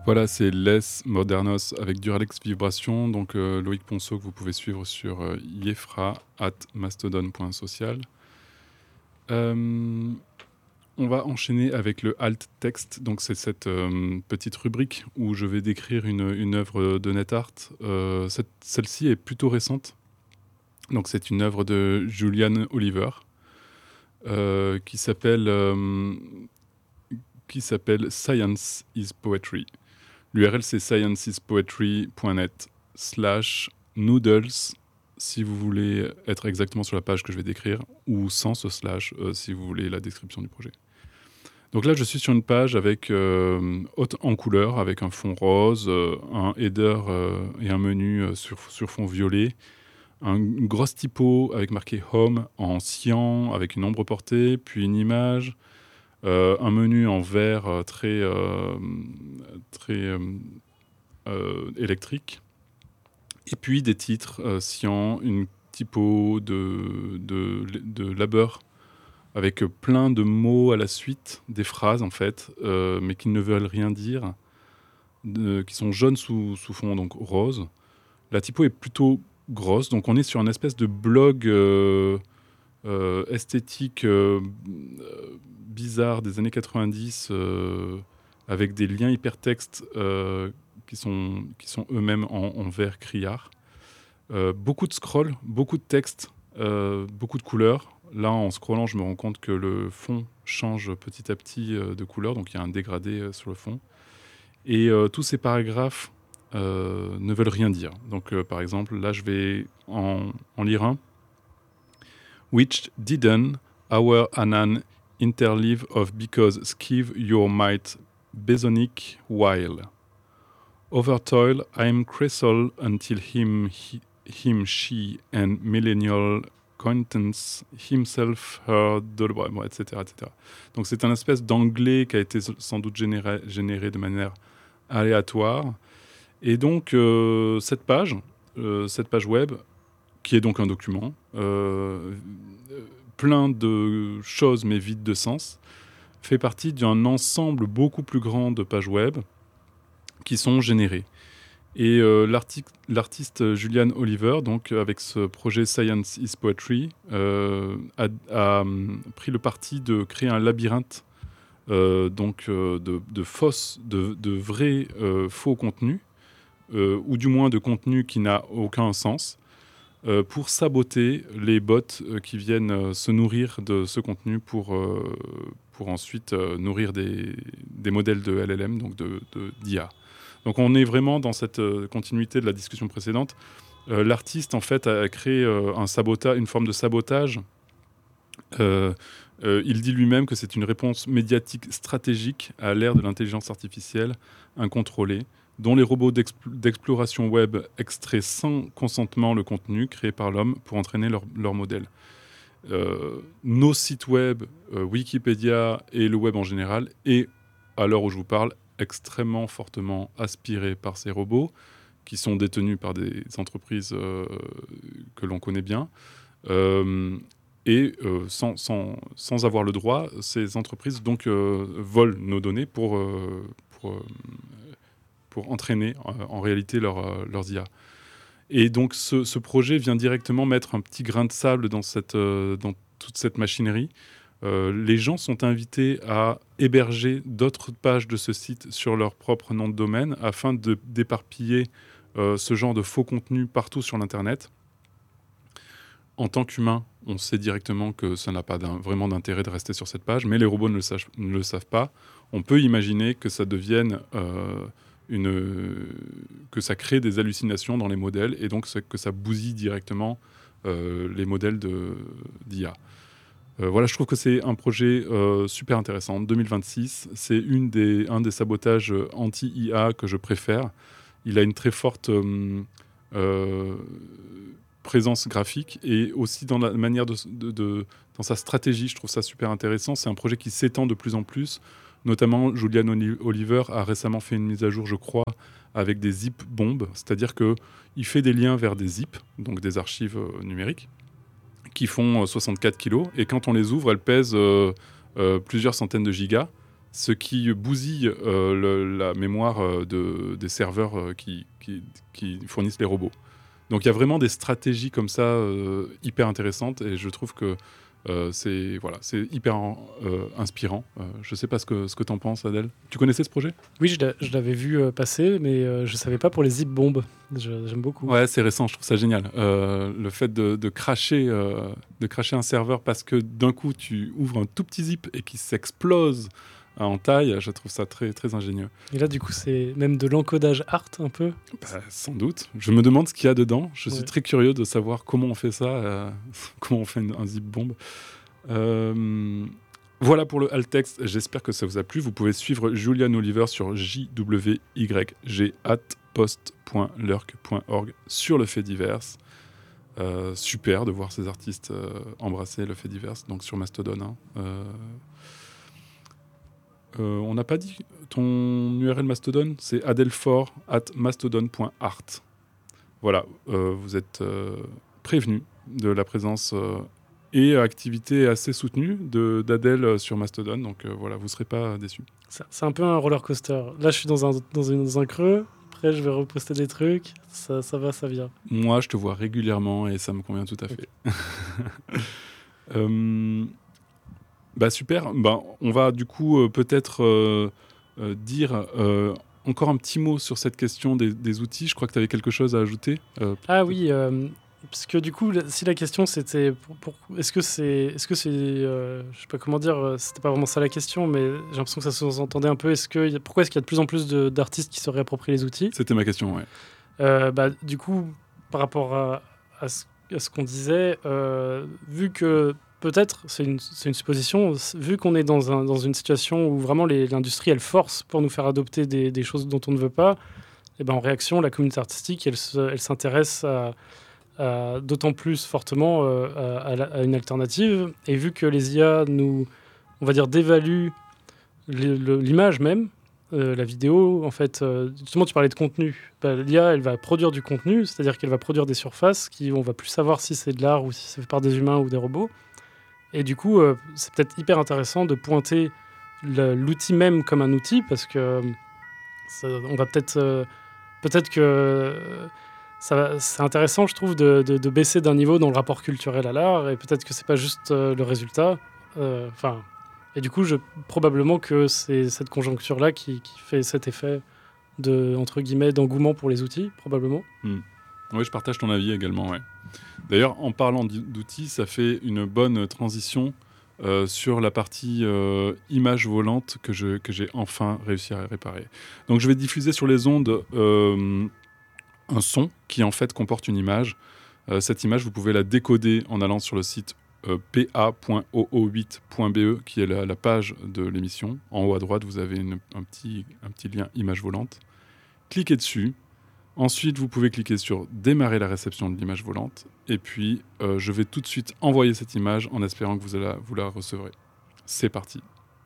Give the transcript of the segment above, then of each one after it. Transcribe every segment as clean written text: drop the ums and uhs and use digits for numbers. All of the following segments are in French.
Voilà, c'est Les Modernos avec Duralex Vibration. Donc Loïc Ponceau que vous pouvez suivre sur yefra@mastodon.social. Euh, on va enchaîner avec le alt text. Donc c'est cette petite rubrique où je vais décrire une œuvre de NetArt. Celle-ci est plutôt récente. Donc c'est une œuvre de Julian Oliver qui s'appelle Science is Poetry. L'URL, c'est scienceispoetry.net/noodles si vous voulez être exactement sur la page que je vais décrire, ou sans ce slash si vous voulez la description du projet. Donc là, je suis sur une page avec haute en couleur, avec un fond rose, un header et un menu sur fond violet, une grosse typo avec marqué Home en cyan, avec une ombre portée, puis une image, un menu en vert très électrique, et puis des titres cyan, une typo de labeur avec plein de mots à la suite, des phrases en fait, mais qui ne veulent rien dire, qui sont jaunes sous fond, donc rose. La typo est plutôt grosse, donc on est sur une espèce de blog esthétique bizarre des années 90, avec des liens hypertextes qui sont eux-mêmes en vert criard. Beaucoup de scroll, beaucoup de texte, beaucoup de couleurs. Là, en scrollant, je me rends compte que le fond change petit à petit de couleur, donc il y a un dégradé sur le fond. Et tous ces paragraphes ne veulent rien dire. Donc, par exemple, là, je vais en lire un. Which didn't our Anan interleave of because skive your might besonic while. Over toil, I'm crystal until him, she, and millennial acquaintance himself, her, bon, etc., etc. Donc c'est un espèce d'anglais qui a été sans doute généré de manière aléatoire. Et donc cette page web, qui est donc un document, plein de choses mais vide de sens, fait partie d'un ensemble beaucoup plus grand de pages web qui sont générées. Et l'artiste Julian Oliver, donc avec ce projet Science is Poetry, a pris le parti de créer un labyrinthe de vrais faux contenus, ou du moins de contenu qui n'a aucun sens, pour saboter les bots qui viennent se nourrir de ce contenu pour ensuite nourrir des modèles de LLM, donc d'IA. Donc on est vraiment dans cette continuité de la discussion précédente. L'artiste, en fait, a créé une forme de sabotage. Il dit lui-même que c'est une réponse médiatique stratégique à l'ère de l'intelligence artificielle incontrôlée, dont les robots d'exploration web extraient sans consentement le contenu créé par l'homme pour entraîner leur modèle. Nos sites web, Wikipédia et le web en général, et à l'heure où je vous parle, extrêmement fortement aspirés par ces robots, qui sont détenus par des entreprises que l'on connaît bien. Et sans avoir le droit, ces entreprises donc volent nos données pour entraîner en réalité leurs IA. Et donc ce projet vient directement mettre un petit grain de sable dans toute cette machinerie. Les gens sont invités à héberger d'autres pages de ce site sur leur propre nom de domaine afin d'éparpiller ce genre de faux contenu partout sur l'Internet. En tant qu'humain, on sait directement que ça n'a pas vraiment d'intérêt de rester sur cette page, mais les robots ne le savent pas. On peut imaginer que ça devienne que ça crée des hallucinations dans les modèles et donc que ça bousille directement les modèles d'IA. Voilà, je trouve que c'est un projet super intéressant. 2026, c'est un des sabotages anti-IA que je préfère. Il a une très forte présence graphique et aussi dans la manière dans sa stratégie, je trouve ça super intéressant. C'est un projet qui s'étend de plus en plus. Notamment, Julian Oliver a récemment fait une mise à jour, je crois, avec des zip bombes, c'est-à-dire qu'il fait des liens vers des zips, donc des archives numériques, qui font 64 kilos, et quand on les ouvre, elles pèsent plusieurs centaines de gigas. ce qui bousille la mémoire des serveurs qui fournissent les robots. Donc il y a vraiment des stratégies comme ça hyper intéressantes et je trouve que c'est hyper inspirant. Je ne sais pas ce que tu en penses, Adèle. Tu connaissais ce projet ? Oui, je l'avais vu passer, mais je ne savais pas pour les zip bombes. J'aime beaucoup. Ouais, c'est récent, je trouve ça génial. Le fait de cracher un serveur parce que d'un coup tu ouvres un tout petit zip et qu'il s'explose en taille, je trouve ça très, très ingénieux. Et là, du coup, c'est même de l'encodage art un peu. Sans doute. Je me demande ce qu'il y a dedans. Je suis très curieux de savoir comment on fait ça, comment on fait un zip bomb. Voilà pour le alt text. J'espère que ça vous a plu. Vous pouvez suivre Julian Oliver sur jwyg@post.lurk.org sur le fait divers. Super de voir ces artistes embrasser le fait divers, donc sur Mastodon. On n'a pas dit ton URL Mastodon, c'est adelfort@mastodon.art. Voilà, vous êtes prévenus de la présence et activité assez soutenue d'Adèle sur Mastodon, donc voilà, vous ne serez pas déçus. C'est un peu un roller coaster. Là, je suis dans un creux, après je vais reposter des trucs, ça va, ça vient. Moi, je te vois régulièrement et ça me convient tout à fait. Super, on va du coup peut-être dire encore un petit mot sur cette question des outils. Je crois que tu avais quelque chose à ajouter. Oui, parce que du coup, si la question c'était est-ce que c'est je sais pas comment dire, c'était pas vraiment ça la question, mais j'ai l'impression que ça sous-entendait un peu. Pourquoi est-ce qu'il y a de plus en plus d'artistes qui se réapproprient les outils ? C'était ma question, ouais. Du coup, par rapport à ce qu'on disait, vu que peut-être, c'est une supposition, vu qu'on est dans une situation où vraiment l'industrie, elle force pour nous faire adopter des choses dont on ne veut pas, et en réaction, la communauté artistique, elle s'intéresse d'autant plus fortement à une alternative. Et vu que les IA on va dire, dévaluent l'image même, la vidéo, en fait, justement, tu parlais de contenu. L'IA, elle va produire du contenu, c'est-à-dire qu'elle va produire des surfaces on va plus savoir si c'est de l'art ou si c'est fait par des humains ou des robots. Et du coup, c'est peut-être hyper intéressant de pointer l'outil même comme un outil, parce que on va peut-être que c'est intéressant, je trouve, de baisser d'un niveau dans le rapport culturel à l'art, et peut-être que c'est pas juste le résultat. Et du coup, probablement que c'est cette conjoncture-là qui fait cet effet entre guillemets d'engouement pour les outils, probablement. Oui, je partage ton avis également, ouais. D'ailleurs, en parlant d'outils, ça fait une bonne transition sur la partie image volante que j'ai enfin réussi à réparer. Donc, je vais diffuser sur les ondes un son qui, en fait, comporte une image. Cette image, vous pouvez la décoder en allant sur le site pa.oo8.be, qui est la page de l'émission. En haut à droite, vous avez un petit lien image volante. Cliquez dessus. Ensuite, vous pouvez cliquer sur « Démarrer la réception de l'image volante » et puis je vais tout de suite envoyer cette image en espérant que vous la recevrez. C'est parti.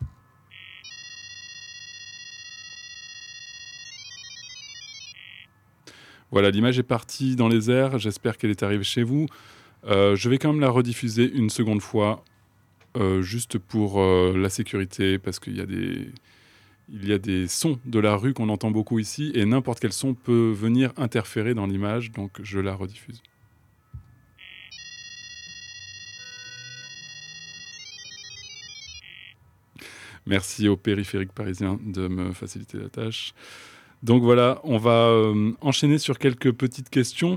Voilà, l'image est partie dans les airs. J'espère qu'elle est arrivée chez vous. Je vais quand même la rediffuser une seconde fois, juste pour la sécurité, parce qu'il y a des sons de la rue qu'on entend beaucoup ici, et n'importe quel son peut venir interférer dans l'image, donc je la rediffuse. Merci au périphérique parisien de me faciliter la tâche. Donc voilà, on va enchaîner sur quelques petites questions.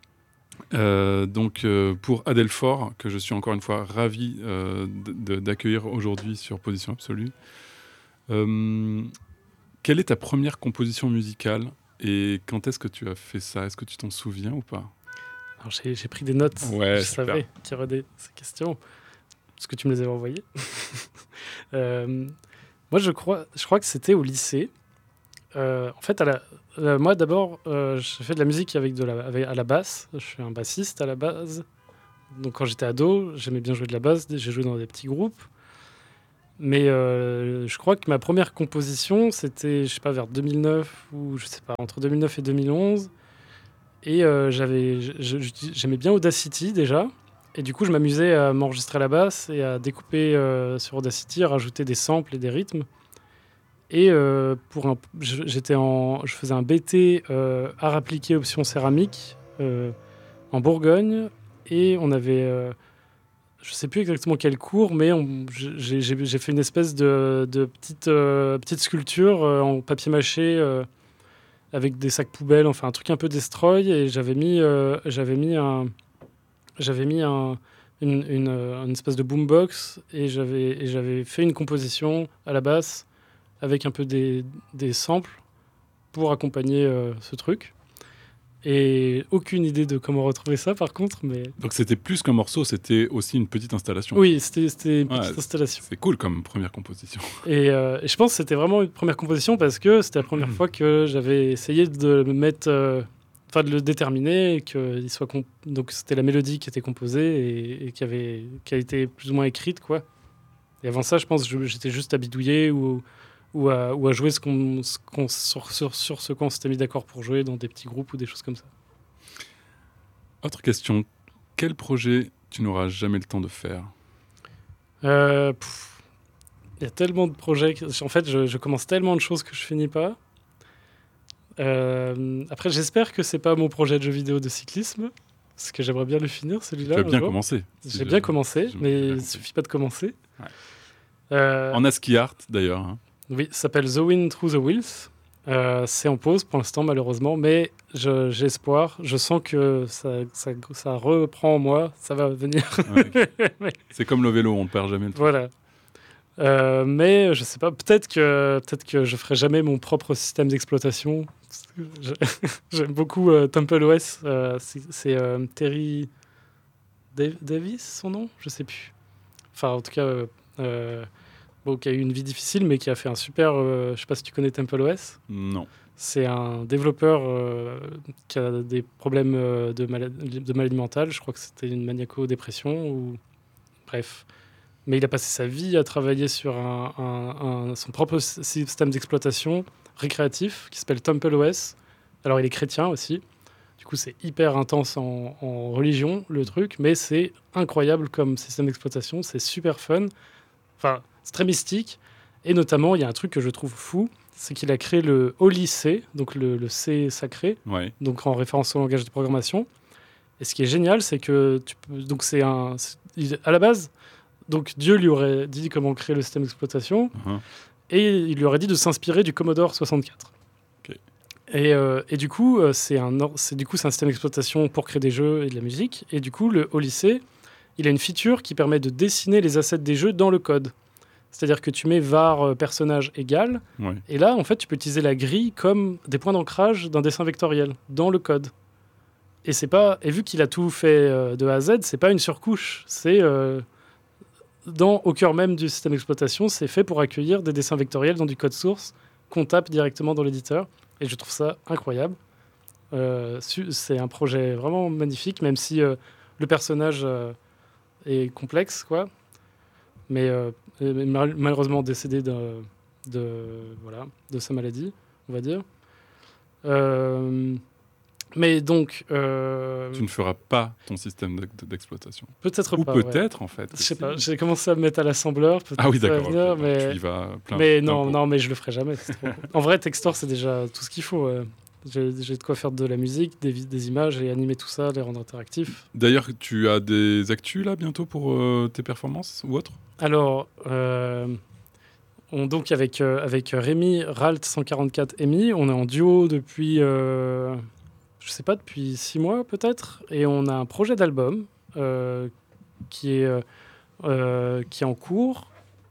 Pour Adelfort, que je suis encore une fois ravi d'accueillir aujourd'hui sur Position Absolue. Quelle est ta première composition musicale et quand est-ce que tu as fait ça ? Est-ce que tu t'en souviens ou pas ? Alors j'ai pris des notes, ouais, je savais qu'il y aurait ces questions, parce que tu me les avais envoyées. Moi, je crois que c'était au lycée. En fait, moi d'abord, je fais de la musique à la basse. Je suis un bassiste à la base. Donc quand j'étais ado, j'aimais bien jouer de la basse. J'ai joué dans des petits groupes. Mais je crois que ma première composition, c'était, je sais pas, vers 2009 ou je sais pas, entre 2009 et 2011. Et j'aimais bien Audacity déjà. Et du coup, je m'amusais à m'enregistrer à la basse et à découper sur Audacity, à rajouter des samples et des rythmes. Et je faisais un BT art appliqué option céramique en Bourgogne. Et on avait, je sais plus exactement quel cours, mais j'ai fait une espèce de petite sculpture en papier mâché avec des sacs poubelles, enfin un truc un peu destroy. Et j'avais mis une espèce de boombox et j'avais fait une composition à la basse avec un peu des samples pour accompagner ce truc. Et aucune idée de comment retrouver ça, par contre. Mais... Donc c'était plus qu'un morceau, c'était aussi une petite installation. Oui, c'était une petite installation. C'est cool comme première composition. Et je pense que c'était vraiment une première composition parce que c'était la première fois que j'avais essayé de me mettre... de le déterminer, et qu'il soit donc c'était la mélodie qui était composée et qui a été plus ou moins écrite, quoi. Et avant ça, je pense que j'étais juste à bidouiller ou à jouer sur ce qu'on s'était mis d'accord pour jouer dans des petits groupes ou des choses comme ça. Autre question, quel projet tu n'auras jamais le temps de faire ? Il y a tellement de projets. En fait, je commence tellement de choses que je finis pas. Après, j'espère que c'est pas mon projet de jeu vidéo de cyclisme, parce que j'aimerais bien le finir, celui-là. Tu as bien commencé. J'ai bien commencé, mais il suffit pas de commencer. Ouais. En ASCII Art, d'ailleurs. Hein. Oui, ça s'appelle The Wind Through the Wheels. C'est en pause pour l'instant, malheureusement, mais j'ai espoir. Je sens que ça reprend en moi, ça va venir. Ouais. C'est comme le vélo, on ne perd jamais le truc. Voilà. Mais je sais pas, peut-être que je ferai jamais mon propre système d'exploitation. J'aime beaucoup TumpleOS. C'est Terry Davis, son nom ? Je sais plus. Enfin, en tout cas, qui a eu une vie difficile, mais qui a fait un super... je sais pas si tu connais TumpleOS. Non. C'est un développeur qui a des problèmes de maladie mentale. Je crois que c'était une maniaco-dépression ou... Bref. Mais il a passé sa vie à travailler sur son propre système d'exploitation récréatif qui s'appelle TumpleOS. Alors, il est chrétien aussi. Du coup, c'est hyper intense en religion, le truc. Mais c'est incroyable comme système d'exploitation. C'est super fun. Enfin, c'est très mystique. Et notamment, il y a un truc que je trouve fou. C'est qu'il a créé le Holy C, donc le C sacré, donc en référence au langage de programmation. Et ce qui est génial, c'est que donc à la base... Donc Dieu lui aurait dit comment créer le système d'exploitation et il lui aurait dit de s'inspirer du Commodore 64. Okay. Et du coup, c'est un système d'exploitation pour créer des jeux et de la musique. Et du coup, le Odyssey, il a une feature qui permet de dessiner les assets des jeux dans le code. C'est-à-dire que tu mets var personnage égal, et là, en fait, tu peux utiliser la grille comme des points d'ancrage d'un dessin vectoriel dans le code. Et vu qu'il a tout fait de A à Z, c'est pas une surcouche, c'est... au cœur même du système d'exploitation, c'est fait pour accueillir des dessins vectoriels dans du code source qu'on tape directement dans l'éditeur. Et je trouve ça incroyable. C'est un projet vraiment magnifique, même si le personnage est complexe, quoi. Mais malheureusement décédé de sa maladie, on va dire. Mais donc... Tu ne feras pas ton système d'exploitation. Peut-être Ou pas. Ou peut-être, en fait. Je sais pas. J'ai commencé à me mettre à l'assembleur. Ah oui, d'accord. Venir, mais... Tu y vas plein. Mais non, mais je le ferai jamais. C'est trop... En vrai, Textor, c'est déjà tout ce qu'il faut. J'ai de quoi faire de la musique, des images et animer tout ça, les rendre interactifs. D'ailleurs, tu as des actus là bientôt pour tes performances ou autres ? Alors... donc avec Rémi, Ralt 144 Emi, on est en duo depuis... je sais pas, depuis 6 mois peut-être, et on a un projet d'album qui est en cours,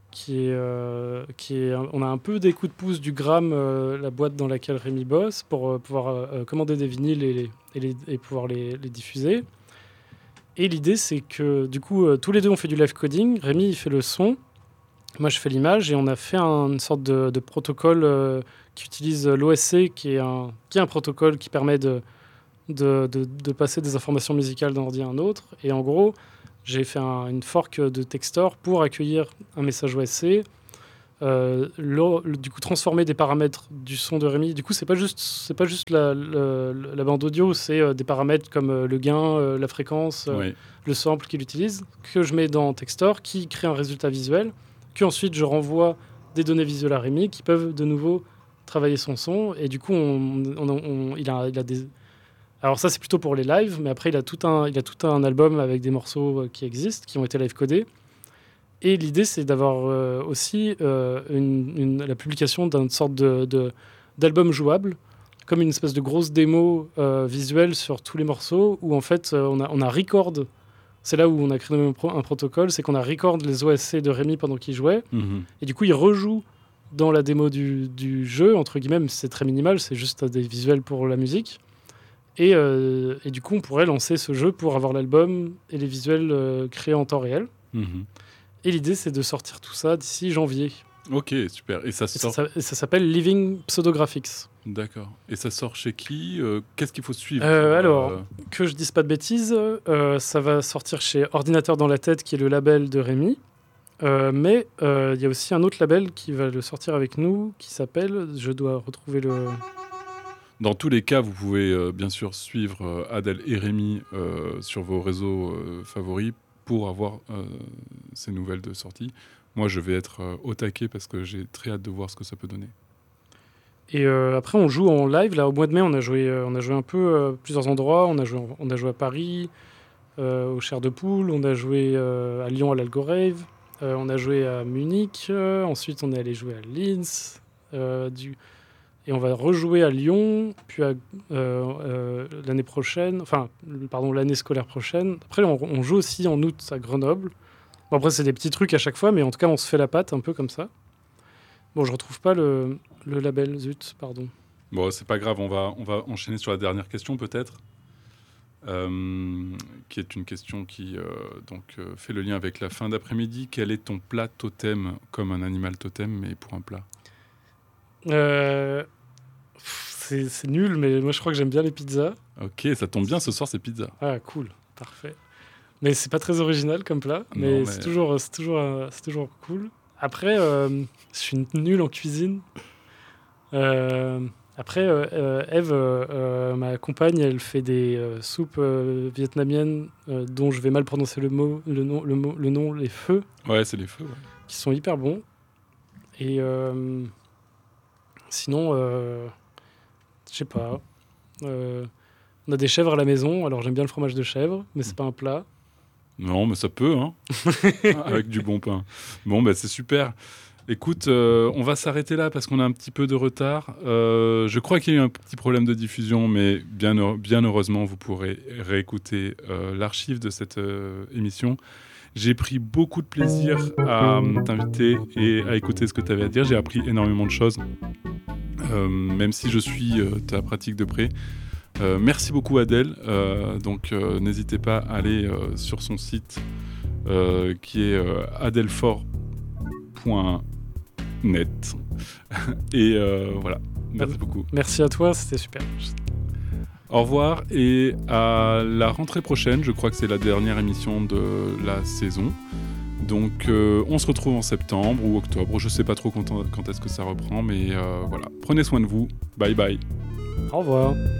on a un peu des coups de pouce du Gram, la boîte dans laquelle Rémi bosse, pour pouvoir commander des vinyles et pouvoir les diffuser. Et l'idée, c'est que du coup, tous les deux on fait du live coding. Rémi il fait le son, moi je fais l'image, et on a fait une sorte de protocole qui utilise l'OSC, qui est un protocole qui permet de passer des informations musicales d'un ordi à un autre. Et en gros, j'ai fait une fork de Textor pour accueillir un message OSC, du coup transformer des paramètres du son de Rémi. Du coup, c'est pas juste la bande audio, c'est des paramètres comme le gain, la fréquence, le sample qu'il utilise, que je mets dans Textor, qui crée un résultat visuel, que ensuite je renvoie des données visuelles à Rémi qui peuvent de nouveau travailler son son. Et du coup, il a des... Alors ça, c'est plutôt pour les lives, mais après, il a tout un album avec des morceaux qui existent, qui ont été live codés. Et l'idée, c'est d'avoir aussi la publication d'une sorte d'album jouable, comme une espèce de grosse démo visuelle sur tous les morceaux, où en fait, on a record. C'est là où on a créé un protocole, c'est qu'on a record les OSC de Rémi pendant qu'il jouait. Et du coup, il rejoue dans la démo du jeu, entre guillemets, même si c'est très minimal, c'est juste des visuels pour la musique. Et du coup, on pourrait lancer ce jeu pour avoir l'album et les visuels créés en temps réel. Et l'idée, c'est de sortir tout ça d'ici janvier. Ok, super. Et ça sort... ça s'appelle Living Pseudographics. D'accord. Et ça sort chez qui ? Qu'est-ce qu'il faut suivre Alors, que je dise pas de bêtises, ça va sortir chez Ordinateur dans la tête, qui est le label de Rémi. Mais il y a aussi un autre label qui va le sortir avec nous, qui s'appelle... Je dois retrouver le... Dans tous les cas, vous pouvez bien sûr suivre Adèle et Rémi sur vos réseaux favoris pour avoir ces nouvelles de sortie. Moi, je vais être au taquet parce que j'ai très hâte de voir ce que ça peut donner. Et après, on joue en live. Là, au mois de mai, on a joué un peu à plusieurs endroits. On a joué à Paris, au Chair de Poule. On a joué à Lyon, à l'Algorave. On a joué à Munich. Ensuite, on est allé jouer à Linz. Et on va rejouer à Lyon, puis l'année prochaine, l'année scolaire prochaine. Après, on joue aussi en août à Grenoble. Bon, après, c'est des petits trucs à chaque fois, mais en tout cas, on se fait la patte un peu comme ça. Bon, je retrouve pas le label, zut, pardon. Bon, c'est pas grave, on va enchaîner sur la dernière question peut-être, qui est une question qui fait le lien avec la fin d'après-midi. Quel est ton plat totem, comme un animal totem, mais pour un plat ? C'est nul, mais moi je crois que j'aime bien les pizzas. Ok, ça tombe bien, ce soir c'est pizza. Ah, cool, parfait. Mais c'est pas très original comme plat, mais c'est toujours cool. Après, je suis nul en cuisine. Après, Eve, ma compagne, elle fait des soupes vietnamiennes dont je vais mal prononcer le nom, les feux. Ouais, c'est les feux. Ouais. Qui sont hyper bons. Et sinon, je sais pas. On a des chèvres à la maison, alors j'aime bien le fromage de chèvre, mais c'est pas un plat. Non, mais ça peut, hein. Avec du bon pain. Bon, c'est super. Écoute, on va s'arrêter là parce qu'on a un petit peu de retard. Je crois qu'il y a eu un petit problème de diffusion, mais bien heureusement, vous pourrez réécouter l'archive de cette émission. J'ai pris beaucoup de plaisir à t'inviter et à écouter ce que tu avais à dire. J'ai appris énormément de choses, même si je suis ta pratique de près. Merci beaucoup Adèle. N'hésitez pas à aller sur son site qui est adelfort.net. Et voilà, merci beaucoup. Merci à toi, c'était super. Au revoir et à la rentrée prochaine. Je crois que c'est la dernière émission de la saison. Donc on se retrouve en septembre ou octobre. Je sais pas trop quand est-ce que ça reprend, mais voilà. Prenez soin de vous. Bye bye. Au revoir.